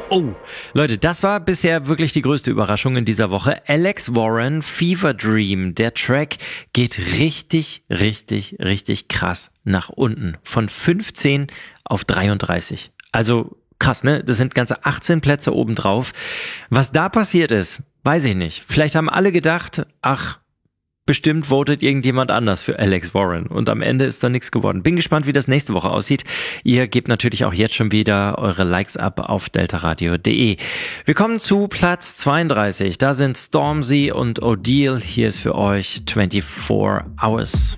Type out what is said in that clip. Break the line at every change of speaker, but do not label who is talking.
Oh, Leute, das war bisher wirklich die größte Überraschung in dieser Woche. Alex Warren, Fever Dream. Der Track geht richtig krass nach unten. Von 15 auf 33. Also krass, ne? Das sind ganze 18 Plätze obendrauf. Was da passiert ist, weiß ich nicht. Vielleicht haben alle gedacht, ach, bestimmt votet irgendjemand anders für Alex Warren. Und am Ende ist da nichts geworden. Bin gespannt, wie das nächste Woche aussieht. Ihr gebt natürlich auch jetzt schon wieder eure Likes ab auf deltaradio.de. Wir kommen zu Platz 32. Da sind Stormzy und Odile. Hier ist für euch 24 Hours.